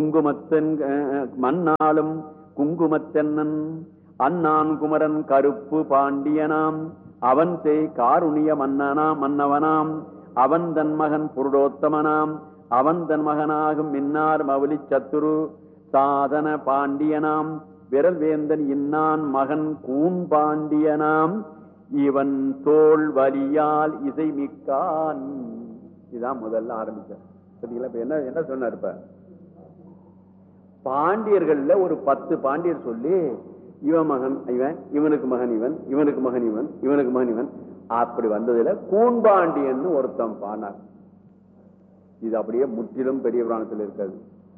குங்குமத்தன் மண்ணாளும் குங்குமத்தென்னன் அண்ணான் குமரன் கருப்பு பாண்டியனாம் அவன் செய் காருணிய மன்னவனாம் அவன் தன் மகன் புருடோத்தமனாம் அவன் தன் மகனாகும் மின்னார் மவுலி சத்துரு சாதன பாண்டியனாம் விரல் வேந்தன் இன்னான் மகன் கூன் பாண்டியனாம் இவன் தோல் வலியால் இசை மிக்கான். இதான் முதல்ல ஆரம்பிச்சார். இப்ப என்ன சொன்னார்? இப்ப பாண்டியர்கள்ல ஒரு 10 பாண்டியர் சொல்லி இவன் மகன் இவன், இவனுக்கு மகன் இவன், இவனுக்கு மகன் இவன், இவனுக்கு மகன் இவன், அப்படி வந்ததுல கூன்பாண்டியன் ஒருத்தன் பானார். இது அப்படியே முற்றிலும் பெரிய புராணத்தில் இருக்காது.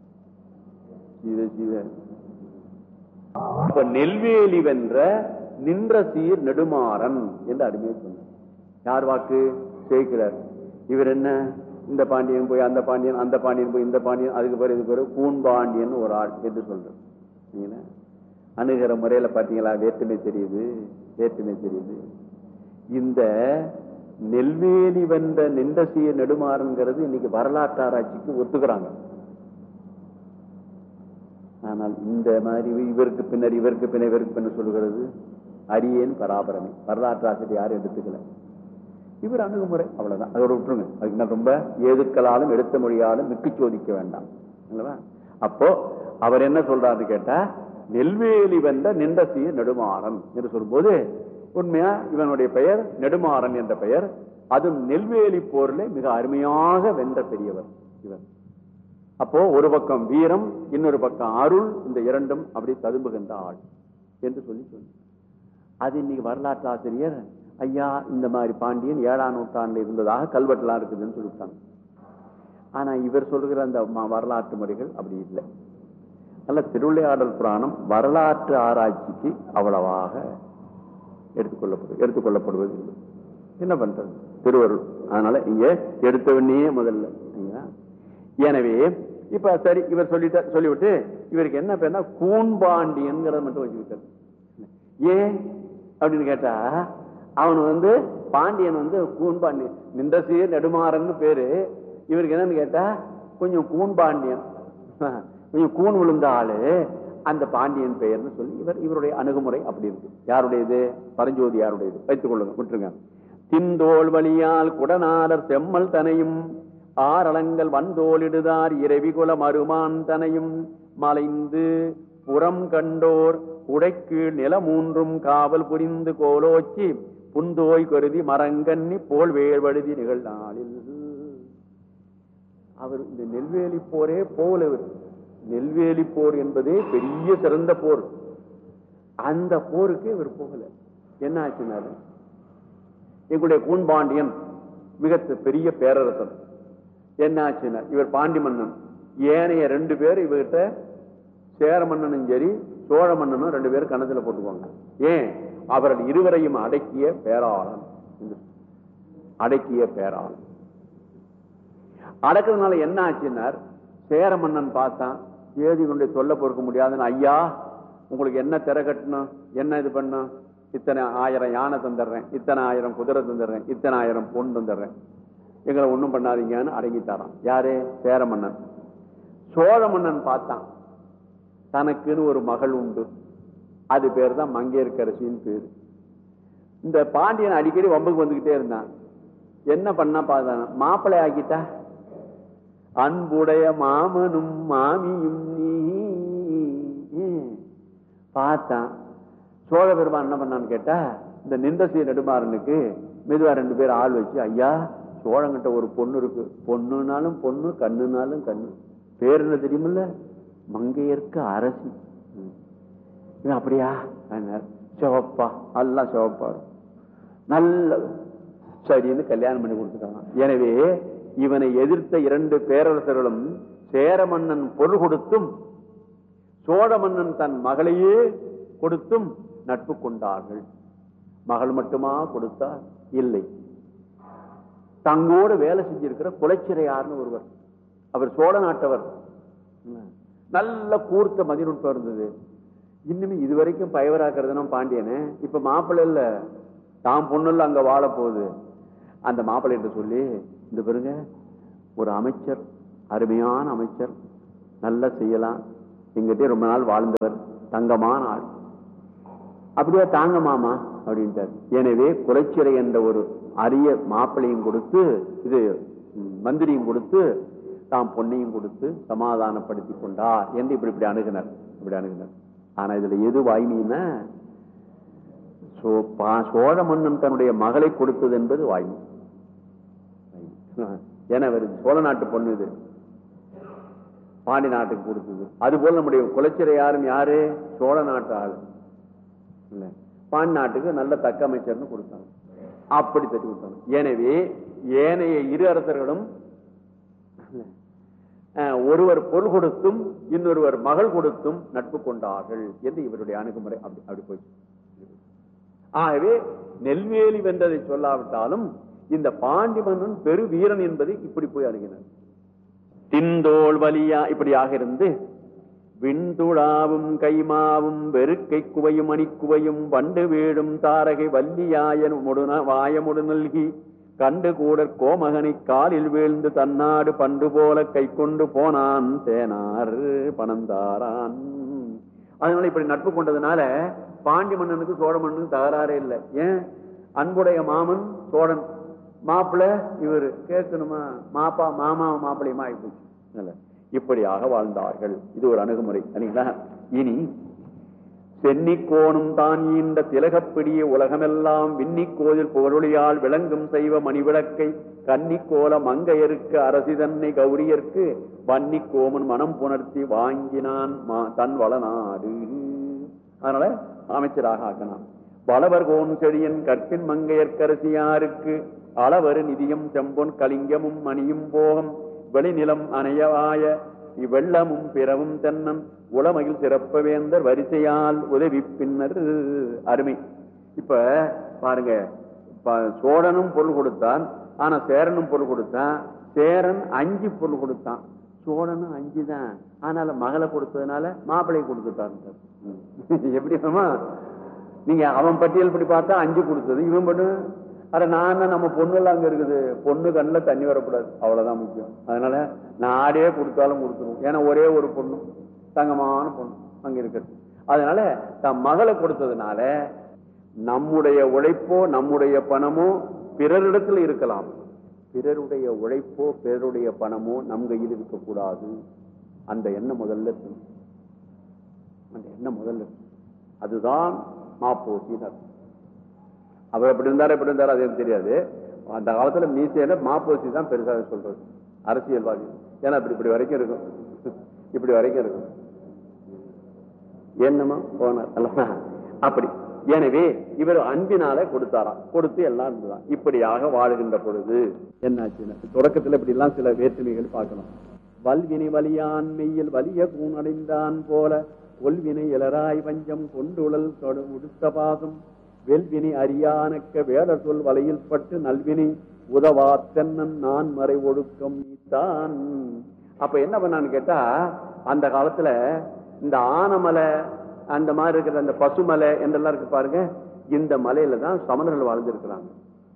அப்ப நெல்வேலி வென்ற நின்ற சீர் நெடுமாறன் என்று அருமையை சொன்னார். யார் வாக்கு? சேர்க்கிறார். இவர் என்ன, இந்த பாண்டியன் போய் அந்த பாண்டியன், அந்த பாண்டியன் போய் இந்த பாண்டியன், அதுக்கு பிறகு இது பிறகு கூன்பாண்டியன் ஒரு ஆள் என்று சொல்றார். அணுகிற முறையில பாத்தீங்களா? வேற்றுமை தெரியுது, வேற்றுமை தெரியுது. இந்த நெல்வேலி வென்ற நின்ற சீர் நெடுமாறன்கிறது இன்னைக்கு வரலாற்று ஆராய்ச்சிக்கு ஒத்துக்கிறாங்க. ஆனால் இந்த மாதிரி இவருக்கு பின்னர் இவருக்கு பின்னர் இவருக்கு பின்னர் சொல்லுகிறது அரியேன் பராபரமே. வரலாற்று ஆசிரியர் யாரும் எடுத்துக்கல. இவர் அணுகுமுறை அவ்வளவுதான், அதோட விட்டுருங்க. அதுக்கு ரொம்ப ஏதுக்களாலும் எடுத்த மொழியாலும் மிக்கு சோதிக்க வேண்டாம். அப்போ அவர் என்ன சொல்றாரு கேட்டா, நெல்வேலி வென்ற நின்ற சீர் நெடுமாறன் என்று சொல்லும்போது உண்மையா இவனுடைய பெயர் நெடுமாறன் என்ற பெயர். அதுவும் நெல்வேலி போர்ல மிக அருமையாக வென்ற பெரியவர் இவர். அப்போ ஒரு பக்கம் வீரம், இன்னொரு பக்கம் அருள், இந்த இரண்டும் அப்படி ததும்புகின்ற ஆள் என்று சொல்லி சொன்னார். அது இன்னைக்கு வரலாற்று ஆசிரியர் ஐயா இந்த மாதிரி பாண்டியன் 7ஆம் நூற்றாண்டுல இருந்ததாக கல்வெட்டுலாம் இருக்குதுன்னு சொல்லிவிட்டாங்க. ஆனா இவர் சொல்லுகிற அந்த வரலாற்று முறைகள் அப்படி இல்லை. நல்ல திருவிளையாடல் புராணம் வரலாற்று ஆராய்ச்சிக்கு அவ்வளவாக எடுத்துக்கொள்ளப்படுவது இல்லை. என்ன பண்றது? திருவருள். அதனால இங்க எடுத்தவனே முதல்ல. எனவே இப்ப சரி, இவர் சொல்லிவிட்டு இவருக்கு என்ன பேர்னா கூன்பாண்டியன்கிறத மட்டும் வச்சுக்கிட்டார். ஏன் அப்படின்னு கேட்டா, அவன் பாண்டியன் கூன்பாண்டியன், நின்ற சீர் நெடுமாறன் பேரு. இவருக்கு என்னன்னு கேட்டா கொஞ்சம் கூன்பாண்டியன், கொஞ்சம் கூன் விழுந்த ஆளு, அந்த பாண்டியன் பெயர்னு சொல்லி இவருடைய அணுகுமுறை அப்படி இருக்கு. யாருடையது? பரஞ்சோதி யாருடையது? வைத்துக் கொள்ளுங்க, விட்டுருங்க. திந்தோள் வழியால் குடநாடர் செம்மல் தனையும் ஆரளங்கள் வந்தோலிடுதார் இரவிகுல மருமான் தனையும் மலைந்து புறம் கண்டோர் உடைக்கு நில மூன்றும் காவல் புரிந்து கோலோச்சி புந்தோய் கருதி மரங்கண்ணி போல் வேழ்வழுதி நிகழ்நாளில். அவர் இந்த நெல்வேலி போரே போல. நெல்வேலி போர் என்பதே பெரிய சிறந்த போர். அந்த போருக்கு இவர் போகல. என்ன ஆச்சுனாரு, எங்களுடைய கூன்பாண்டியன் மிக பெரிய பேரரசன். என்ன ஆச்சுன்னா, இவர் பாண்டி மன்னன், ஏனைய 2 பேர் இவர்கிட்ட சேர மன்னனும் சரி சோழ மன்னனும் 2 பேரும் கணத்துல போட்டுக்குவாங்க. ஏன்? அவர்கள் இருவரையும் அடக்கிய பேராளன். அடக்கிய பேராளன் அடக்கிறதுனால என்ன ஆச்சுன்னார், சேர மன்னன் பார்த்தான், ஏதி கொண்டு சொல்ல பொறுக்க முடியாதுன்னு, ஐயா உங்களுக்கு என்ன திரை கட்டணும், என்ன இது பண்ணும், இத்தனை 1000 யானை தந்துடுறேன், இத்தனை 1000 குதிரை தந்துடுறேன், இத்தனை 1000 பொன் தந்துடுறேன், எங்களை ஒண்ணும் பண்ணாதீங்கன்னு அடங்கிட்டாரான். யாரு? சேர மன்னன். சோழ மன்னன் பார்த்தான், தனக்குன்னு ஒரு மகள் உண்டு, அது பேர் தான் மங்கையர்க்கரசின்னு பேரு. இந்த பாண்டியன் அடிக்கடி வம்புக்கு வந்துகிட்டே இருந்தான். என்ன பண்ணா பார்த்தான், மாப்பிள்ளை ஆக்கிட்டா, அன்புடைய மாமனும் மாமியும் நீ பார்த்தான். சோழ பெருமான் என்ன பண்ணான்னு கேட்டா, இந்த நின்ற சீர் நெடுமாறனுக்கு மெதுவா 2 பேர் ஆள் வச்சு, ஐயா சோழங்கிட்ட ஒரு பொண்ணு இருக்கு, பொண்ணுனாலும் பொண்ணு கண்ணுனாலும் கண்ணு, பேர் என்ன தெரியுமில்ல, மங்கையர்க்கு அரசி. அப்படியா? சிவப்பா, எல்லாம் சிவப்பா, நல்ல சரின்னு கல்யாணம் பண்ணி கொடுத்துட்டாங்க. எனவே இவனை எதிர்த்த 2 பேரரசர்களும் சேர மன்னன் பொருள் கொடுத்தும் சோழ மன்னன் தன் மகளையே கொடுத்தும் நட்பு கொண்டார்கள். மகள் மட்டுமா கொடுத்தார்? இல்லை, தங்கோடு வேலை செஞ்சிருக்கிற குலச்சிறையார்னு ஒருவர், அவர் சோழ நாட்டவர், நல்ல கூர்த்த மதிநுட்பம் இருந்தது. இன்னுமே இதுவரைக்கும் பயவராக்குறதுனா பாண்டியனே, இப்ப மாப்பிள்ளை இல்ல, தான் பொண்ணுல அங்க வாழ போகுது. அந்த மாப்பிள்ளை என்று சொல்லி, இந்த பாருங்க ஒரு அமைச்சர், அருமையான அமைச்சர், நல்லா செய்யலாம், எங்கிட்டே ரொம்ப நாள் வாழ்ந்தவர், தங்கமான ஆள், அப்படியே தாங்க மாமா அப்படின்ட்டார். எனவே குலச்சிறை என்ற ஒரு அரிய மாப்பிளையும் கொடுத்து, இது மந்திரியும் கொடுத்து, தாம் பொன்னையும் கொடுத்து சமாதானப்படுத்தி கொண்டார் என்று இப்படி அணுகினர், இப்படி அணுகினர். ஆனா இதுல எது வாய்மைன்னா, சோழ மன்னன் தன்னுடைய மகளை கொடுத்தது என்பது வாய்மை. ஏன்னா வருது சோழ நாட்டு பொண்ணு, இது பாண்டி நாட்டுக்கு கொடுத்தது. அதுபோல நம்முடைய குலச்சிறை யாரு, சோழ நாட்டு ஆளு. பாண்டி நாட்டுக்கு நல்ல தக்க அமைச்சர்னு கொடுத்தாங்க, அப்படி தட்டி கொடுத்தாங்க. எனவே ஏனைய இரு அரசர்களும் ஒருவர் பொருள் கொடுத்தும் இன்னொருவர் மகள் கொடுத்தும் நட்பு கொண்டார்கள் என்று இவருடைய அணுகுமுறை அப்படி போய். ஆகவே நெல்வேலி வென்றதை சொல்லாவிட்டாலும் இந்த பாண்டி மன்னன் பெரு வீரன் என்பதை இப்படி போய் அணுகினார். திந்தோள் வலியா இப்படியாக இருந்து விண்துழாவும் கைமாவும் வெறுக்கை குவையும் அணிக்குவையும் வண்டு வீடும் தாரகை வல்லியாயன் வாயமுடு நல்கி கண்டு கூட கோமகனை காலில் வீழ்ந்து தன்னாடு பண்டு போல கை கொண்டு போனான் தேனார் பணந்தாரான். அதனால இப்படி நட்பு கொண்டதுனால பாண்டி மன்னனுக்கு சோழ மன்னனுக்கு தகராறே இல்லை. ஏன், அன்புடைய மாமன் சோழன், மாப்பிள்ள இவரு கேட்கணுமா, மாப்பா மாமா மாப்பிள்ளையுமா ஆயிப்போச்சு. இப்படியாக வாழ்ந்தார்கள். இது ஒரு அணுகுமுறை இல்லைங்களா. இனி சென்னிக்கோணும் தான் ஈண்ட திலகப்பிடிய உலகமெல்லாம் விண்ணிக்கோதில் புகழொளியால் விளங்கும் செய்வ மணிவிளக்கை கன்னிக்கோல மங்கையருக்கு அரசிதன்னை கௌரியர்க்கு வன்னிக்கோமன் மனம் புணர்த்தி வாங்கினான் தன் வளநாடு. அதனால அமைச்சராக ஆக்கினான். வளவர் கோன் செழியன் கற்பின் மங்கையர்க்கரசியாருக்கு அளவரு நிதியம் செம்பொன் கலிங்கமும் மணியும் போகம் வெளிநிலம் அணையவாய இவ்வெள்ளமும் பிறவும் தென்னன் உளமையில் சிறப்ப வேந்தர் வரிசையால் உதவி பின்னர். அருமை. இப்ப பாருங்க, சோழனும் பொருள் கொடுத்தான், ஆனா சேரனும் பொருள் கொடுத்தான். சேரன் 5 பொருள் கொடுத்தான், சோழனும் 5 தான். ஆனால மகளை கொடுத்ததுனால மாப்பிள்ளை கொடுத்துட்டான். எப்படி நீங்க அவன் பட்டியல் படி பார்த்தா 5 கொடுத்தது, இவன் பண்ணு அட நான் நம்ம பொண்ணு எல்லாம் அங்க இருக்குது, பொண்ணு கண்ணில் தண்ணி வரக்கூடாது, அவ்வளவுதான் முக்கியம். அதனால நாடே கொடுத்தாலும் கொடுத்துருவோம். ஏன்னா ஒரே ஒரு பொண்ணு, தங்கமான பொண்ணு அங்க இருக்கிறது. அதனால தன் மகளை கொடுத்ததுனால நம்முடைய உழைப்போ நம்முடைய பணமோ பிறரிடத்துல இருக்கலாம், பிறருடைய உழைப்போ பிறருடைய பணமோ நம் கையில் இருக்கக்கூடாது. அந்த எண்ணம் முதல்ல, அந்த எண்ணம் முதல்ல. அதுதான் மாப்போசினர். அவர் எப்படி இருந்தாரு எப்படி இருந்தாரு அது எனக்கு தெரியாது. அந்த காலத்துல மீசையில மாப்போசி தான் பெருசாக சொல்றது அரசியல்வாதி. ஏன்னா இப்படி வரைக்கும் இருக்கும், இப்படி வரைக்கும் இருக்கும். என்னமா போனார் அல்லவா அப்படி. எனவே இவர் அன்பினால கொடுத்தாராம், கொடுத்து எல்லாம் இருந்துதான். இப்படியாக வாழுகின்ற பொழுது என்னாச்சுன்னா, தொடக்கத்துல இப்படி எல்லாம் சில வேற்றுமைகள் பார்க்கலாம். வல்வினை வலியான் மெய்யில் வலிய கூணடைந்தான் போல கொல்வினை இளராய் வஞ்சம் கொண்டுழல் உடுத்த பாசம் வெல்வினை அரியானக்க வேட சொல் வலையில் பட்டு நல்வினை உதவா தென்னன் நான் மறை ஒழுக்கம் நீத்தான். அப்ப என்ன பண்ணான்னு கேட்டா, அந்த காலத்துல இந்த ஆனமலை அந்த மாதிரி இருக்கிற அந்த பசுமலை என்றெல்லாம் இருக்கு பாருங்க, இந்த மலையில தான் சமணர்கள் வாழ்ந்திருக்கிறாங்க.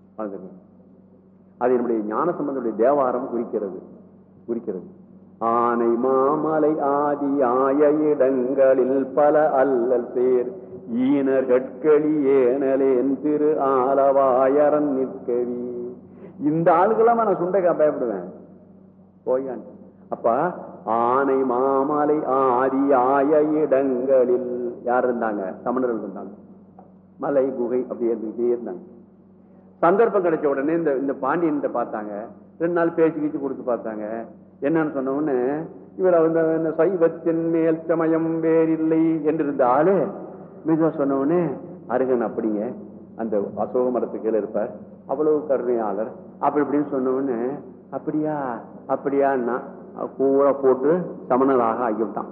அது என்னுடைய ஞானசம்பந்தனுடைய தேவாரம் குறிக்கிறது. ஆனை மாமலை ஆதி ஆய இடங்களில் பல அல்லல் சேர் ஈனர் கட்களி ஏனலேன் திரு ஆலவாயரன் நிற்கவி. இந்த ஆளுக்கெல்லாம் நான் சுண்டைக்கா பயப்படுவேன் போயான். அப்ப ஆனை மாமலை ஆதி ஆய இடங்களில் யார் இருந்தாங்க, சமணர்கள் இருந்தாங்க. மலை குகை அப்படி இருந்துகிட்டே இருந்தாங்க. சந்தர்ப்பம் கிடைச்ச உடனே இந்த பாண்டியன் பார்த்தாங்க, 2 நாள் பேச்சு கொடுத்து பார்த்தாங்க. என்னன்னு சொன்ன உடனே இவர் சைவத்தின் மேல் சமயம் வேறில்லை என்று இருந்த ஆளு மெதுவா சொன்ன உடனே, அருகன் அப்படிங்க அந்த அசோக மரத்துக்கு கீழே இருப்பார், அவ்வளவு கருணையாளர் அப்படி இப்படின்னு சொன்ன உடனே, அப்படியான்னா கூட போட்டு சமணராக ஆகிவிட்டான்.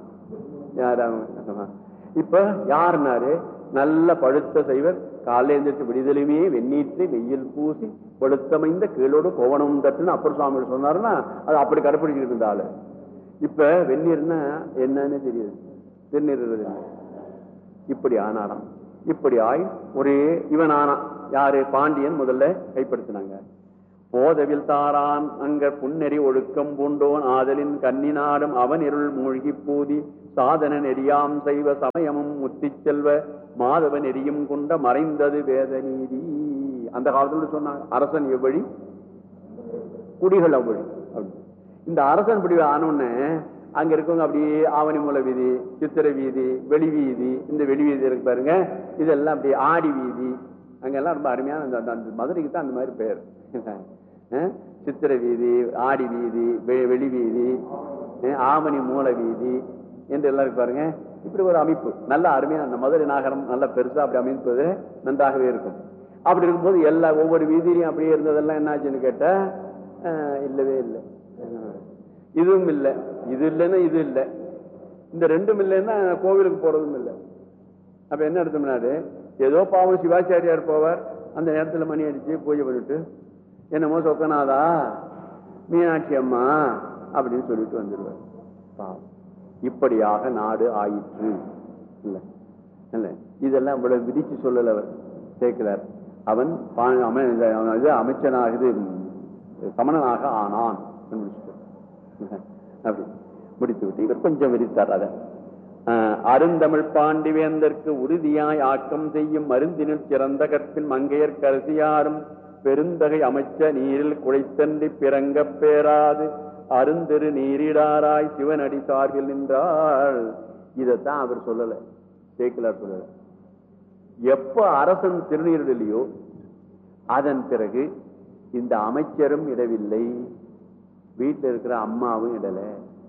இப்ப யாருன்னாரு, நல்ல பழுத்த செய்வர், காலையில எழுந்திரிச்சு விடுதலுமே வெந்நீற்று வெயில் பூசி பழுத்தமைந்த கீழோடு கோவணம் தட்டுன்னு அப்பர் சுவாமி சொன்னாருன்னா அது அப்படி கடைப்பிடிச்சுட்டு இருந்தாள். இப்ப வெந்நீர்னா என்னன்னு தெரியுது, திருநீர். இப்படி ஆனாராம். இப்படி ஆய் ஒரே இவன் ஆனான். யாரு, பாண்டியன் முதல்ல கைப்படுத்தினாங்க. போதவில் தாரான் அங்க புன்னெறி ஒழுக்கம் பூண்டோன் ஆதலின் கண்ணினாடும் அவன் இருள் மூழ்கி பூதி சாதன நெறியாம் செய்வ சமயமும் முத்தி செல்வ மாதவ நெறியும் கொண்ட மறைந்தது வேத நீதி. அந்த காலத்துல சொன்னாங்க அரசன் எவ்வழி குடிகள் அவ்வழி. இந்த அரசன் இப்படி ஆனோன்னு அங்க இருக்கவங்க அப்படியே ஆவணி மூல வீதி, சித்திர வீதி, வெளி வீதி, இந்த வெளி வீதி இருக்கு பாருங்க, இதெல்லாம் அப்படி ஆடி வீதி, அங்கெல்லாம் ரொம்ப அருமையான அந்த மதுரைக்கு தான் அந்த மாதிரி பெயர். சித்திர வீதி, ஆடி வீதி, வெளி வீதி, ஆவணி மூல வீதி என்று எல்லாம் இருக்கு பாருங்க. இப்படி ஒரு அமைப்பு நல்ல அருமையான அந்த மதுரை நகரம் நல்ல பெருசா அப்படி அமைப்பது நன்றாகவே இருக்கும். அப்படி இருக்கும்போது எல்லா ஒவ்வொரு வீதியிலையும் அப்படியே இருந்ததெல்லாம் என்ன ஆச்சுன்னு கேட்டா இல்லவே இல்லை, இதுவும் இல்லை, இது இல்லைன்னா இது இல்லை, இந்த ரெண்டும் இல்லைன்னா கோவிலுக்கு போறதும் இல்லை. அப்ப என்ன எடுத்தோம்னாரு ஏதோ பாவம் சிவாச்சாரியார் போவார், அந்த நேரத்துல மணி அடிச்சு பூஜை பண்ணிட்டு என்னமோ சொக்கநாதா மீனாட்சி அம்மா அப்படின்னு சொல்லிட்டு வந்துடுவார். பாவம் இப்படியாக நாடு ஆயிற்று. இல்ல இல்ல இதெல்லாம் இவ்வளவு விதிச்சு சொல்லல அவர் சேர்க்கிறார். அவன் அமைச்சனாக இது சமணனாக ஆனான் அப்படி முடித்து விட்டு இவர் கொஞ்சம் விரித்தார். அதை அருந்தமிழ் பாண்டிவேந்தற்கு உறுதியாய் ஆக்கம் செய்யும் மருந்தினில் சிறந்த கற்பின் மங்கையர் கருதியாரும் பெருந்தகை அமைச்ச நீரில் குழைத்தன்றி பிறங்க பேராது அருந்திரு நீரிடாராய் சிவனடி சார்பில் நின்றாள். இதைத்தான் அவர் சொல்லல, சேக்கிலார் சொல்லல. எப்ப அரசன் திருநீரிடலையோ அதன் பிறகு இந்த அமைச்சரும் இடவில்லை, வீட்டில் இருக்கிற அம்மாவும் இடல.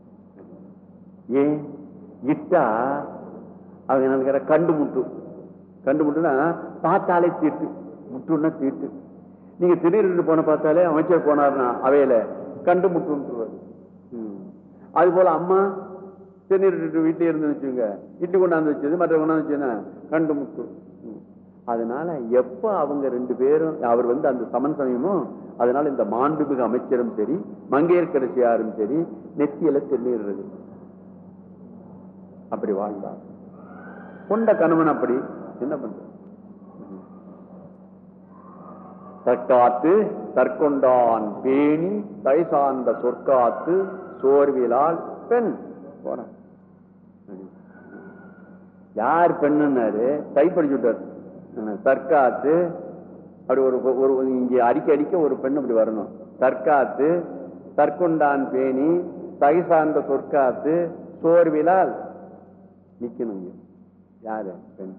ஏன் இட்டா அவங்க நினைக்கிற கண்டு முட்டு, கண்டு முட்டுனா பார்த்தாலே தீட்டு, முட்டுன்னா தீட்டு. நீங்க திடீர்னு போன பார்த்தாலே அமைச்சர் போனார்னா அவையில கண்டு முட்டுருவாரு. அது போல அம்மா திருநீர் வீட்டிலே இருந்து வச்சுங்க, இட்லி கொண்டாந்து வச்சது மற்ற கொண்டாந்து வச்சுன்னா கண்டு முட்டு. அதனால எப்ப அவங்க ரெண்டு பேரும் அவர் அந்த சமன் சமயமும், அதனால இந்த மாண்புமிகு அமைச்சரும் சரி மங்கையர்க்கரசியாரும் சரி நெத்தியில திருநீர் அப்படி வாழ்ந்தார். கொண்ட கணவன் அப்படி என்ன பண்ற தற்காத்து தற்கொண்டான் பேணி தை சார்ந்த சொற்காத்து சோர்விலால் பெண் போன. யார் பெண்ணுன்னாரு தை படிச்சுட்டார். தற்காத்து அப்படி ஒரு இங்க அடிக்க ஒரு பெண் அப்படி வரணும். தற்காத்து தற்கொண்டான் பேணி தை சார்ந்த சொற்காத்து சோர்விலால் நிக்கணும். யாரு பெண்?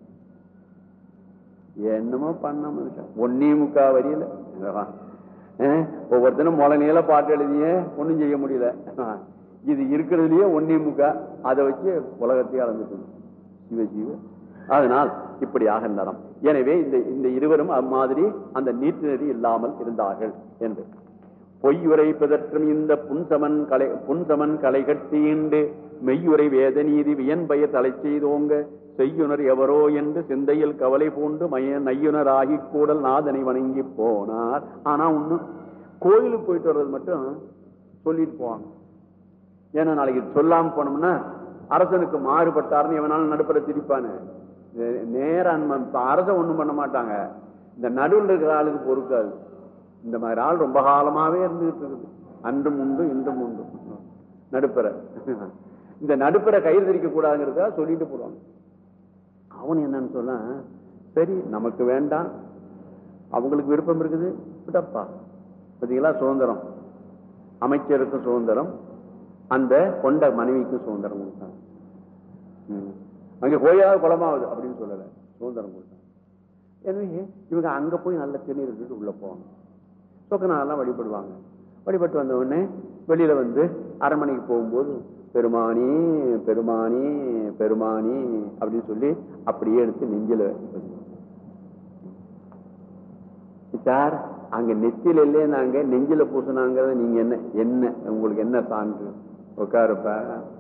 என்னமோ பண்ண மனுஷன் ஒன்னே முக்கா வரியில ஒவ்வொருத்தனும் மொழ நீள பாட்டு எழுதிய ஒண்ணும் செய்ய முடியல. இது இருக்கிறதுலயே ஒன்னே முக்கா, அதை வச்சு உலகத்தையே அளந்துட்டு சிவ சிவ. அதனால் இப்படியாக நடம். எனவே இந்த இருவரும் அம்மாதிரி அந்த நீட்டு நெறி இல்லாமல் இருந்தார்கள் என்று பொய்யுரைப்பதற்றும் இந்த புன்சமன் களை கட்டீண்டு மெய்யுரை வேத நீதி வியன்பெயர் தலை செய்தோங்க செய்யுனர் எவரோ என்று சிந்தையில் கவலை பூண்டு நையுனராகி கூடல் நாதனை வணங்கி போனார். ஆனா ஒண்ணு, கோயிலுக்கு போயிட்டு வர்றது மட்டும் சொல்லிட்டு போவாங்க. ஏன்னா நாளைக்கு சொல்லாம போனோம்னா அரசனுக்கு மாறுபட்டாருன்னு எவனாலும் நடுப்புற திரிப்பானு. நேரம் அரசன் ஒண்ணும் பண்ண மாட்டாங்க, இந்த நடுவில் இருக்கிற ஆளுக்கு பொறுக்காது. இந்த மாதிரி ஆள் ரொம்ப காலமாவே இருந்துகிட்டு இருக்குது, அன்றும் உண்டு இன்றும் உண்டு. நடுப்புற இந்த நடுப்புற கையில் திரிக்க கூடாதுங்கிறதுக்காக சொல்லிட்டு போடுவாங்க. அவன் என்னன்னு சொன்னா, சரி நமக்கு வேண்டாம், அவங்களுக்கு விருப்பம் இருக்குது விடப்பா. பார்த்தீங்களா, சுதந்திரம், அமைச்சருக்கும் சுதந்திரம், அந்த கொண்ட மனைவிக்கும் சுதந்திரம் கொடுத்தாங்க. அங்க கோயிலாவது குளமாவது அப்படின்னு சொல்லல, சுதந்திரம் கொடுத்தாங்க. எனவே இவங்க அங்க போய் நல்ல திருநீர் எடுத்துட்டு உள்ள போவாங்க. சொக்கநாதெல்லாம் வழிபடுவாங்க. வழிபட்டு வந்த உடனே வெளியில அரண்மனைக்கு போகும்போது பெருமானி பெருமானி பெருமானி அப்படின்னு சொல்லி அப்படியே எடுத்து நெஞ்சில சார். அங்க நெத்தில இல்லையே நாங்க நெஞ்சில பூசினாங்கிறத நீங்க என்ன உங்களுக்கு என்ன சான்று? உட்காருப்ப